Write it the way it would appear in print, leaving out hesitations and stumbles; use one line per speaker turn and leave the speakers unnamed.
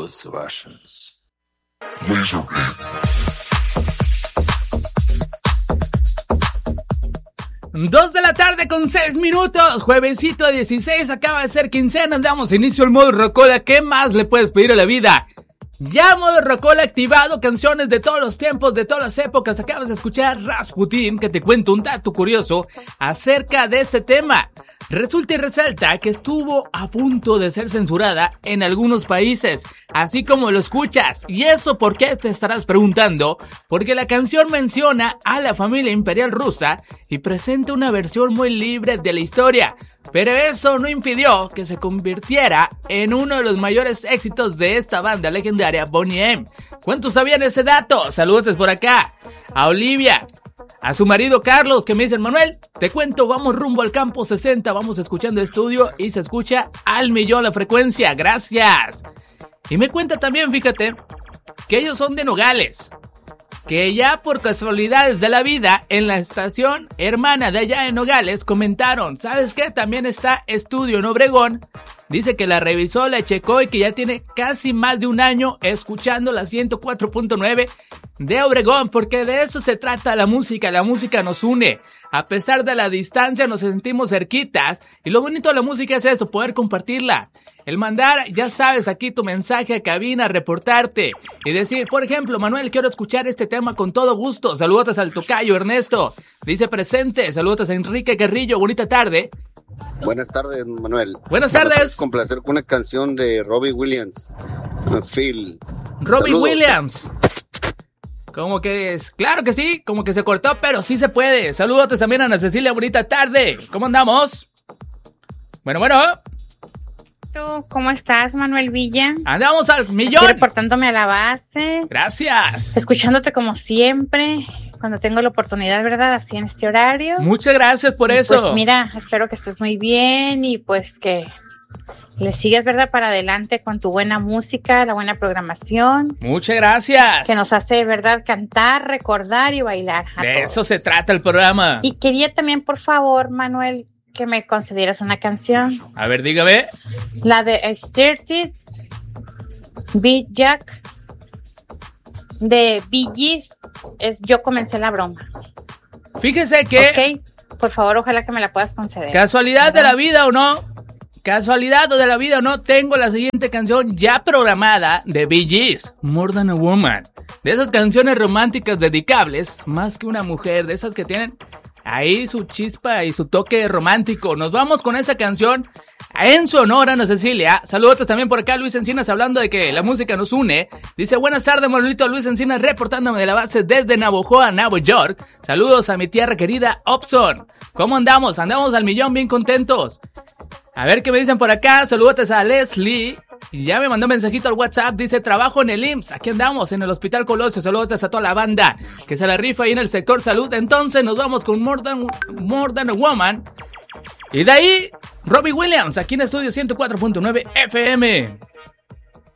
those Russians. Laser beam.
2 de la tarde con 6 minutos, juevesito 16, acaba de ser quincena, andamos inicio el modo Rocola. ¿Qué más le puedes pedir a la vida? Ya modo Rocola activado, canciones de todos los tiempos, de todas las épocas. Acabas de escuchar Rasputin, que te cuento un dato curioso acerca de este tema. Resulta y resalta que estuvo a punto de ser censurada en algunos países, así como lo escuchas. ¿Y eso por qué? Te estarás preguntando. Porque la canción menciona a la familia imperial rusa y presenta una versión muy libre de la historia. Pero eso no impidió que se convirtiera en uno de los mayores éxitos de esta banda legendaria Boney M. ¿Cuántos sabían ese dato? Saludos por acá a Olivia, a su marido Carlos, que me dicen: Manuel, te cuento, vamos rumbo al campo 60, vamos escuchando el estudio y se escucha al millón la frecuencia, gracias. Y me cuenta también, fíjate, que ellos son de Nogales, que ya por casualidades de la vida en la estación hermana de allá en Nogales comentaron: ¿sabes qué? También está estudio en Obregón. Dice que la revisó, la checó y que ya tiene casi más de un año escuchando la 104.9 de Obregón, porque de eso se trata la música nos une. A pesar de la distancia nos sentimos cerquitas y lo bonito de la música es eso, poder compartirla. El mandar, ya sabes, aquí tu mensaje a cabina, reportarte y decir, por ejemplo: Manuel, quiero escuchar este tema con todo gusto. Saludos al tocayo Ernesto, dice presente. Saludos a Enrique Carrillo, bonita tarde.
Buenas tardes, Manuel.
Buenas tardes.
Con placer con una canción de Robbie Williams, Phil.
Robbie
Saludos.
Williams. Como que es, claro que sí, como que se cortó, pero sí se puede. Saludos también a Ana Cecilia, bonita tarde. ¿Cómo andamos? Bueno.
¿Tú cómo estás, Manuel Villa?
Andamos al millón.
Aquí reportándome a la base.
Gracias.
Escuchándote como siempre, cuando tengo la oportunidad, ¿verdad? Así en este horario.
Muchas gracias por eso.
Pues mira, espero que estés muy bien y pues que le sigas, ¿verdad? Para adelante con tu buena música, la buena programación.
Muchas gracias.
Que nos hace, ¿verdad? Cantar, recordar y bailar.
De eso se trata el programa.
Y quería también, por favor, Manuel, que me concedieras una canción.
A ver, dígame.
La de Started, Beat Jack, de Bee Gees, es Yo Comencé la Broma.
Fíjese que...
Ok, por favor, ojalá que me la puedas conceder.
Casualidad de la vida o no, tengo la siguiente canción ya programada de Bee Gees, More Than a Woman. De esas canciones románticas dedicables, más que una mujer, de esas que tienen ahí su chispa y su toque romántico. Nos vamos con esa canción en su honor a Ana Cecilia. Saludos también por acá Luis Encinas, hablando de que la música nos une. Dice: buenas tardes, Manuelito. Luis Encinas reportándome de la base desde Navojoa, Nueva York. Saludos a mi tierra querida Upson. ¿Cómo andamos? Andamos al millón, bien contentos. A ver qué me dicen por acá. Saludos a Leslie. Y ya me mandó un mensajito al WhatsApp. Dice: trabajo en el IMSS. Aquí andamos en el Hospital Colosio. Saludos a toda la banda que se la rifa ahí en el sector salud. Entonces nos vamos con More Than a Woman. Y de ahí, Robbie Williams, aquí en Estudio 104.9 FM.